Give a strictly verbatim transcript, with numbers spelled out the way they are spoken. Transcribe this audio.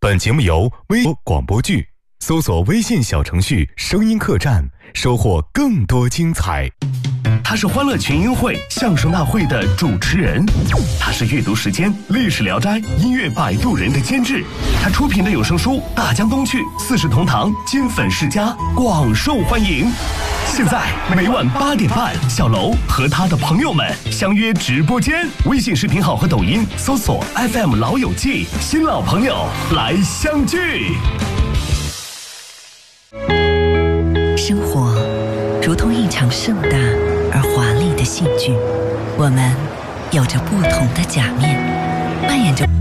本节目由微广播剧搜索微信小程序声音客栈，收获更多精彩。 他是欢乐群英会相声大会的主持人，他是阅读时间历史聊斋音乐摆渡人的监制，他出品的有声书《大江东去》四世同堂金粉世家广受欢迎。现在每晚八点半，小楼和他的朋友们相约直播间，微信视频号和抖音搜索 F M 老友记，新老朋友来相聚。 生活如同一场盛大而华丽的戏剧，我们有着不同的假面，扮演着